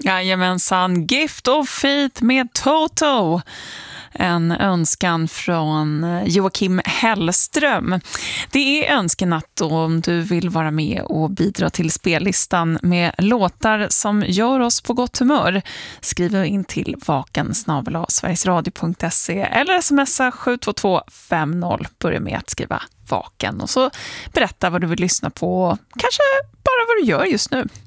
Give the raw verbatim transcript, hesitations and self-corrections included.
Jajamensan, Gift of Faith med Toto. En önskan från Joakim Hellström. Det är önskenatt om du vill vara med och bidra till spellistan med låtar som gör oss på gott humör. Skriv in till vaken snabel-a sverigesradio punkt se eller smsa sju två två fem noll. Börja med att skriva vaken och så berätta vad du vill lyssna på och kanske bara vad du gör just nu.